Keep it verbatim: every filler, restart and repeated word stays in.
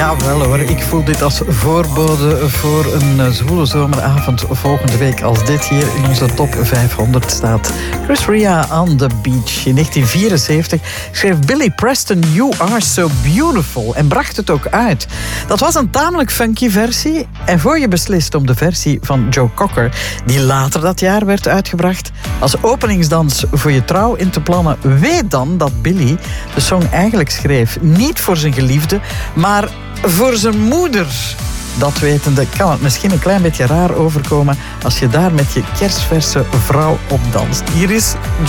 Ja, wel hoor. Ik voel dit als voorbode voor een zwoele zomeravond volgende week. Als dit hier in onze top vijfhonderd staat. Chris Rea on the Beach. In negentien vierenzeventig schreef Billy Preston You Are So Beautiful en bracht het ook uit. Dat was een tamelijk funky versie. En voor je beslist om de versie van Joe Cocker, die later dat jaar werd uitgebracht, als openingsdans voor je trouw in te plannen, weet dan dat Billy de song eigenlijk schreef. Niet voor zijn geliefde, maar voor zijn moeder. Dat wetende kan het misschien een klein beetje raar overkomen als je daar met je kerstverse vrouw op danst. Hier is